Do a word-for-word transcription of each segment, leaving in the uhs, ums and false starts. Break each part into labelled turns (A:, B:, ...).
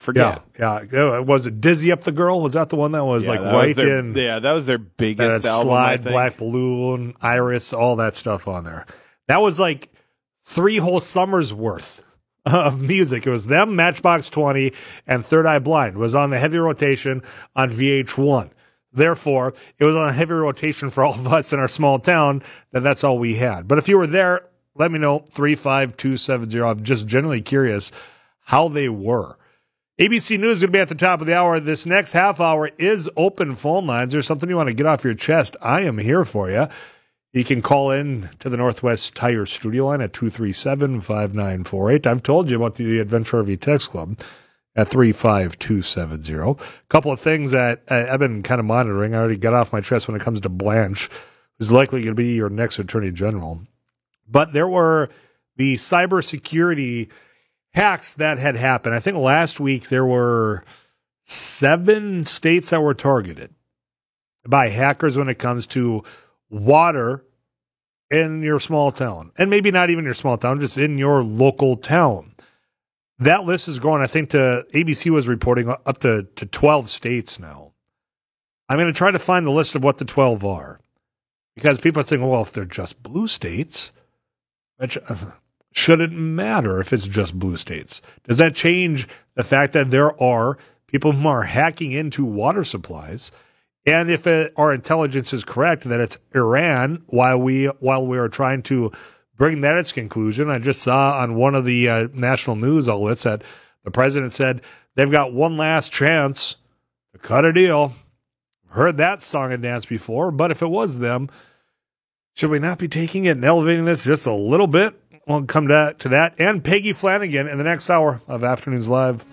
A: Forget.
B: Yeah, yeah. Was it Dizzy Up the Girl? Was that the one that was
A: yeah,
B: like
A: that
B: right
A: was their,
B: in?
A: Yeah, that was their biggest
B: that
A: album.
B: Slide,
A: I think.
B: Black Balloon, Iris, all that stuff on there. That was like three whole summers worth of music. It was them, Matchbox twenty, and Third Eye Blind. It was on the heavy rotation on V H one. Therefore, it was on a heavy rotation for all of us in our small town, that that's all we had. But if you were there, let me know, three five two seven zero. I'm just generally curious how they were. A B C News is going to be at the top of the hour. This next half hour is open phone lines. There's something you want to get off your chest, I am here for you. You can call in to the Northwest Tire Studio line at two three seven, five nine four eight. I've told you about the Adventure R V Text Club at three five two seven zero. A couple of things that I've been kind of monitoring. I already got off my chest when it comes to Blanche, who's likely going to be your next Attorney General. But there were the cybersecurity hacks that had happened. I think last week there were seven states that were targeted by hackers when it comes to water in your small town. And maybe not even your small town, just in your local town. That list is going, I think, to A B C was reporting up to, to twelve states now. I'm going to try to find the list of what the twelve are. Because people are saying, well, if they're just blue states, which, uh, should it matter if it's just blue states? Does that change the fact that there are people who are hacking into water supplies? And if it, our intelligence is correct that it's Iran, while we while we are trying to bring that its conclusion, I just saw on one of the uh, national news outlets that the president said they've got one last chance to cut a deal. Heard that song and dance before, but if it was them, should we not be taking it and elevating this just a little bit? We'll come to, to that. And Peggy Flanagan in the next hour of Afternoons Live.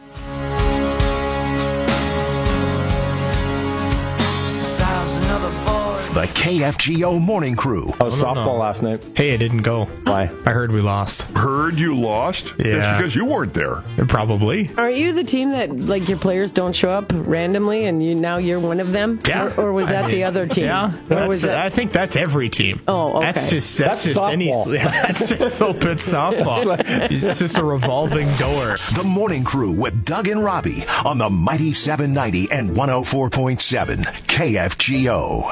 C: The K F G O Morning Crew.
D: I was softball know. last night.
E: Hey, I didn't go.
D: Why?
E: I heard we lost.
F: Heard you lost?
E: Yeah.
F: That's because you weren't there.
E: Probably.
G: Aren't you the team that, like, your players don't show up randomly and you now you're one of them?
E: Yeah.
G: Or, or was that I mean, the other team?
E: Yeah.
G: Or was that...
E: I think that's every team.
G: Oh, okay.
E: That's just, that's,
D: that's
E: just
D: softball.
E: any. That's just open softball. It's just a revolving door.
C: The Morning Crew with Doug and Robbie on the Mighty seven ninety and one oh four point seven K F G O.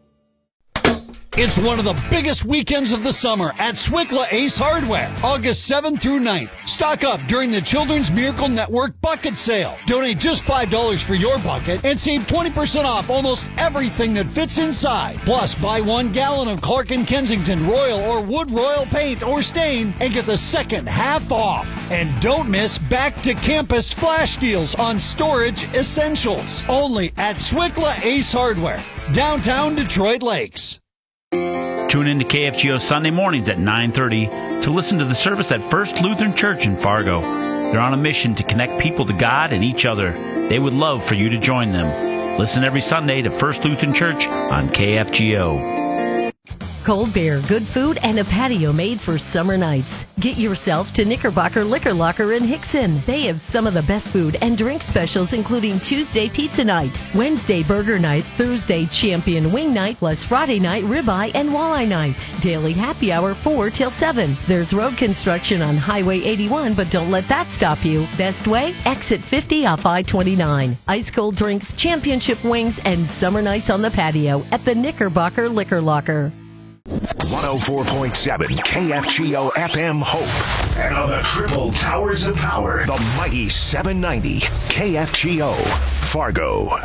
H: It's one of the biggest weekends of the summer at Swickla Ace Hardware, August seventh through ninth. Stock up during the Children's Miracle Network bucket sale. Donate just five dollars for your bucket and save twenty percent off almost everything that fits inside. Plus, buy one gallon of Clark and Kensington Royal or Wood Royal paint or stain and get the second half off. And don't miss Back to Campus flash deals on storage essentials. Only at Swickla Ace Hardware, downtown Detroit Lakes.
I: Tune in to K F G O Sunday mornings at nine thirty to listen to the service at First Lutheran Church in Fargo. They're on a mission to connect people to God and each other. They would love for you to join them. Listen every Sunday to First Lutheran Church on K F G O.
J: Cold beer, good food, and a patio made for summer nights. Get yourself to Knickerbocker Liquor Locker in Hickson. They have some of the best food and drink specials, including Tuesday pizza nights, Wednesday burger night, Thursday champion wing night, plus Friday night ribeye and walleye nights. Daily happy hour four till seven. There's road construction on Highway eighty-one, but don't let that stop you. Best way? Exit fifty off I twenty-nine. Ice cold drinks, championship wings, and summer nights on the patio at the Knickerbocker Liquor Locker.
C: one oh four point seven K F G O F M Hope. And on the triple towers of power, the Mighty seven ninety K F G O Fargo.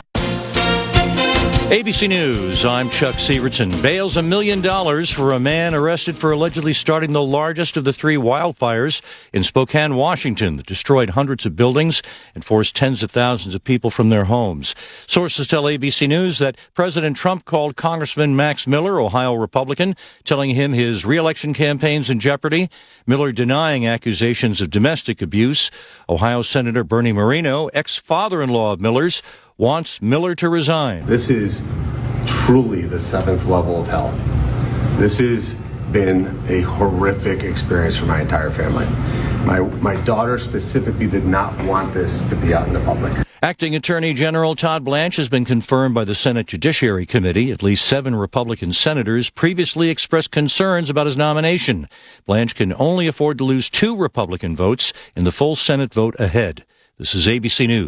K: A B C News, I'm Chuck Sievertson. Bails a million dollars for a man arrested for allegedly starting the largest of the three wildfires in Spokane, Washington, that destroyed hundreds of buildings and forced tens of thousands of people from their homes. Sources tell A B C News that President Trump called Congressman Max Miller, Ohio Republican, telling him his re-election campaign's in jeopardy. Miller denying accusations of domestic abuse. Ohio Senator Bernie Moreno, ex-father-in-law of Miller's, wants Miller to resign.
L: This is truly the seventh level of hell. This has been a horrific experience for my entire family. My my daughter specifically did not want this to be out in the public.
K: Acting Attorney General Todd Blanche has been confirmed by the Senate Judiciary Committee. At least seven Republican senators previously expressed concerns about his nomination. Blanche can only afford to lose two Republican votes in the full Senate vote ahead. This is A B C News.